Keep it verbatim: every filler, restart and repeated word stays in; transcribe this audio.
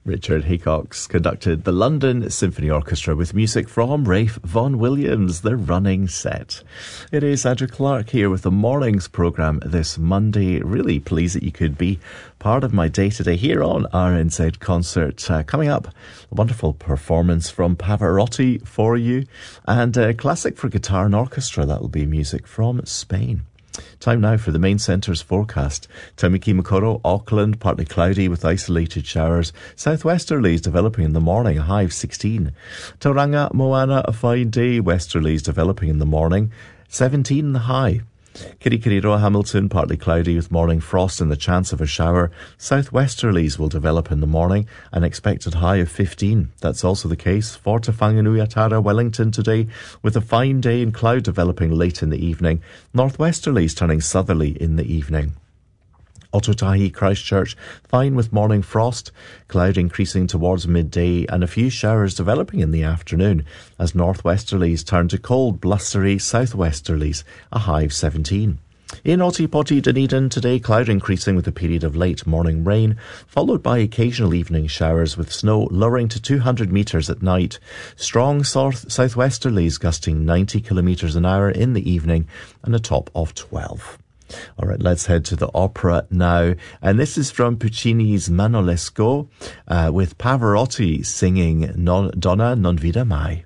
Richard Haycox conducted the London Symphony Orchestra with music from Ralph Vaughan Williams, The Running Set. It is Andrew Clark here with the morning's programme this Monday. Really pleased that you could be part of my day today here on R N Z Concert. Uh, coming up, a wonderful performance from Pavarotti for you, and a classic for guitar and orchestra. That will be music from Spain. Time now for the main centre's forecast. Taumiki Makaurau, Auckland, partly cloudy with isolated showers. Southwesterlies developing in the morning, a high of sixteen. Tauranga, Moana, a fine day. Westerlies developing in the morning, seventeen the high. Kirikiriroa, Hamilton, partly cloudy with morning frost and the chance of a shower. Southwesterlies will develop in the morning, an expected high of fifteen. That's also the case for Te Whanganui-a-Tara, Wellington today, with a fine day and cloud developing late in the evening. Northwesterlies turning southerly in the evening. Ōtautahi, Christchurch, fine with morning frost, cloud increasing towards midday and a few showers developing in the afternoon as northwesterlies turn to cold, blustery southwesterlies, a high of seventeen. In Ōtepoti, Dunedin, today cloud increasing with a period of late morning rain, followed by occasional evening showers with snow lowering to two hundred metres at night. Strong south southwesterlies gusting ninety kilometres an hour in the evening and a top of twelve. All right, let's head to the opera now. And this is from Puccini's Manon Lescaut uh, with Pavarotti singing non, Donna Non Vita Mai.